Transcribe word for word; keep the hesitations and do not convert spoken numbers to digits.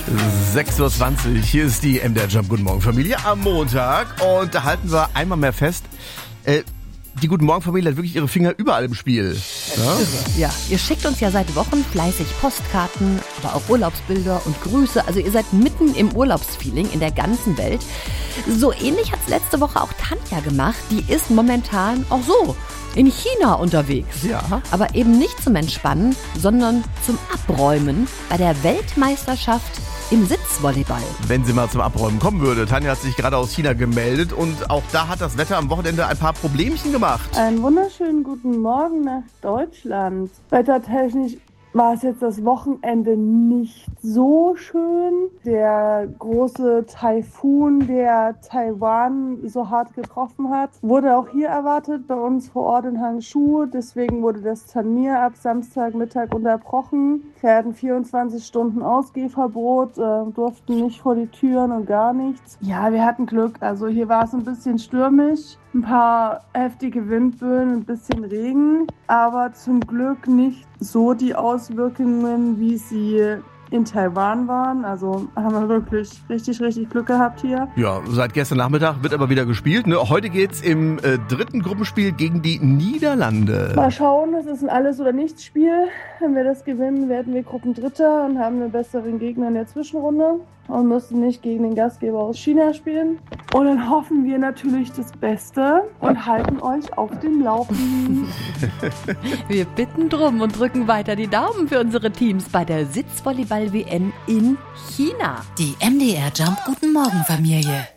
sechs Uhr zwanzig, hier ist die M D R Jump Guten Morgen Familie am Montag und da halten wir einmal mehr fest, äh, die Guten Morgen Familie hat wirklich ihre Finger überall im Spiel. Ja? Ja, ihr schickt uns ja seit Wochen fleißig Postkarten, aber auch Urlaubsbilder und Grüße. Also ihr seid mitten im Urlaubsfeeling in der ganzen Welt. So ähnlich hat es letzte Woche auch Tanja gemacht. Die ist momentan auch so in China unterwegs. Ja. Aber eben nicht zum Entspannen, sondern zum Abräumen bei der Weltmeisterschaft im Sitzvolleyball. Wenn sie mal zum Abräumen kommen würde. Tanja hat sich gerade aus China gemeldet und auch da hat das Wetter am Wochenende ein paar Problemchen gemacht. Einen wunderschönen guten Morgen nach Deutschland. Wettertechnisch war es jetzt das Wochenende nicht so schön. Der große Taifun, der Taiwan so hart getroffen hat, wurde auch hier erwartet, bei uns vor Ort in Hangzhou. Deswegen wurde das Turnier ab Samstagmittag unterbrochen. Wir hatten vierundzwanzig Stunden Ausgehverbot, äh, durften nicht vor die Türen und gar nichts. Ja, wir hatten Glück. Also hier war es ein bisschen stürmisch. Ein paar heftige Windböen, ein bisschen Regen, aber zum Glück nicht so die Auswirkungen, wie sie in Taiwan waren. Also haben wir wirklich richtig, richtig Glück gehabt hier. Ja, seit gestern Nachmittag wird aber wieder gespielt. Ne? Heute geht's im äh, dritten Gruppenspiel gegen die Niederlande. Mal schauen, das ist ein Alles- oder Nichts-Spiel. Wenn wir das gewinnen, werden wir Gruppendritter und haben einen besseren Gegner in der Zwischenrunde und müssen nicht gegen den Gastgeber aus China spielen. Und dann hoffen wir natürlich das Beste und halten euch auf dem Laufenden. Wir bitten drum und drücken weiter die Daumen für unsere Teams bei der Sitzvolleyball-W M in China. Die M D R Jump Guten Morgen Familie.